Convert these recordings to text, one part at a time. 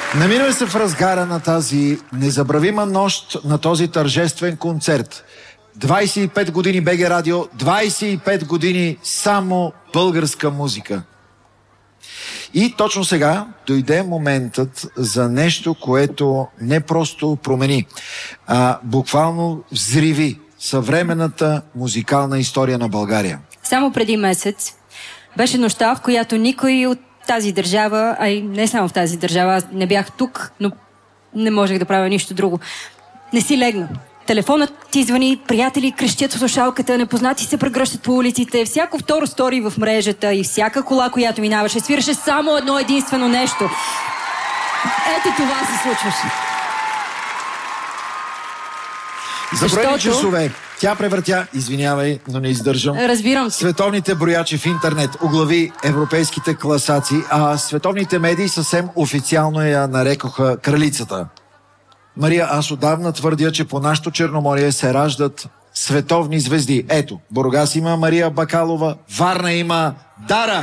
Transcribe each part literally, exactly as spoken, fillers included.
Намираме се в разгара на тази незабравима нощ, на този тържествен концерт. двайсет и пет години БГ Радио, двайсет и пет години само българска музика. И точно сега дойде моментът за нещо, което не просто промени, а буквално взриви съвременната музикална история на България. Само преди месец беше нощта, в която никой от тази държава, а и не само в тази държава, аз не бях тук, но не можех да правя нищо друго. Не си легна. Телефонът ти звъни, приятели крещят в слушалката, непознати се прегръщат по улиците, всяко второ стори в мрежата и всяка кола, която минаваше, свираше само едно единствено нещо. Ето това се случваше. За броени Защото... часове тя превъртя, извинявай, но не издържам. Разбирам се. Световните броячи в интернет, оглави европейските класации, а световните медии съвсем официално я нарекоха кралицата. Мария, аз отдавна твърдя, че по нашото Черноморие се раждат световни звезди. Ето, Бургас има Мария Бакалова, Варна има Дара.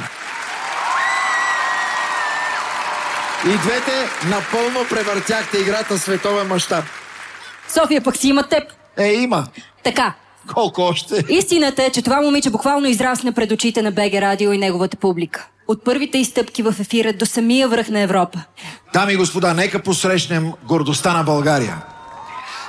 И двете напълно превъртяхте играта световен мащаб. София пък си има теб. Е, има. Така. Колко още? Истината е, че това момиче буквално израсна пред очите на БГ Радио и неговата публика. От първите изстъпки в ефира до самия връх на Европа. Дами и господа, нека посрещнем гордостта на България.